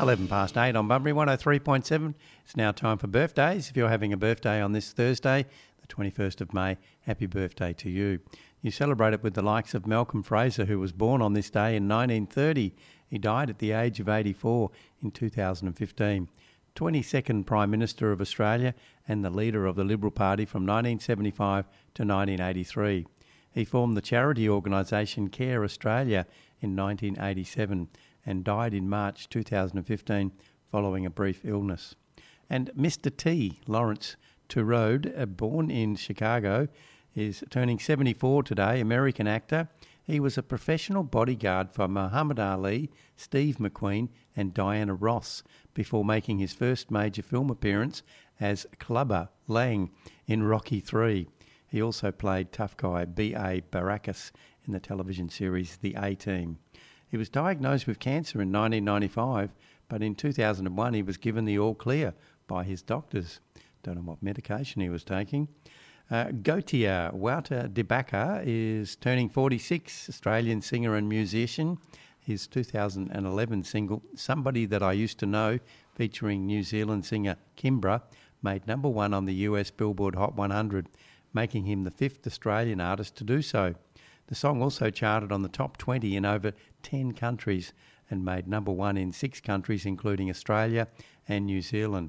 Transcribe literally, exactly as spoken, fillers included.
eleven past eight on Bunbury one oh three point seven. It's now time for birthdays. If you're having a birthday on this Thursday, the twenty-first of May, happy birthday to you. You celebrate it with the likes of Malcolm Fraser, who was born on this day in nineteen thirty. He died at the age of eighty-four in two thousand fifteen. twenty-second Prime Minister of Australia and the leader of the Liberal Party from nineteen seventy-five to nineteen eighty-three. He formed the charity organisation Care Australia in nineteen eighty-seven and died in March two thousand fifteen following a brief illness. And Mister T, Lawrence Turode, uh, born in Chicago, is turning seventy-four today, American actor. He was a professional bodyguard for Muhammad Ali, Steve McQueen and Diana Ross before making his first major film appearance as Clubber Lang in Rocky three. He also played tough guy B A Baracus in the television series The A-Team. He was diagnosed with cancer in nineteen ninety-five, but in two thousand one he was given the all clear by his doctors. Don't know what medication he was taking. Uh, Gautier Wouter de Backer is turning forty-six, Australian singer and musician. His two thousand eleven single, Somebody That I Used to Know, featuring New Zealand singer Kimbra, made number one on the U S Billboard Hot one hundred, making him the fifth Australian artist to do so. The song also charted on the top twenty in over ten countries and made number one in six countries, including Australia and New Zealand.